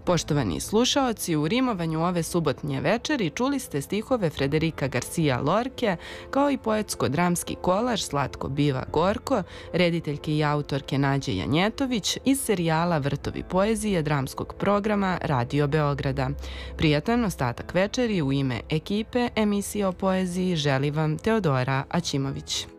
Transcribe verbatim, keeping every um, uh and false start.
Poštovani slušaoci, u rimovanju ove subotnje večeri čuli ste stihove Frederika Garcia Lorke, kao i poetsko-dramski kolaž Slatko biva gorko, rediteljke i autorke Nađe Janjetović iz serijala Vrtovi poezije dramskog programa Radio Beograda. Prijatan ostatak večeri u ime ekipe emisije o poeziji želi vam Teodora Aćimović.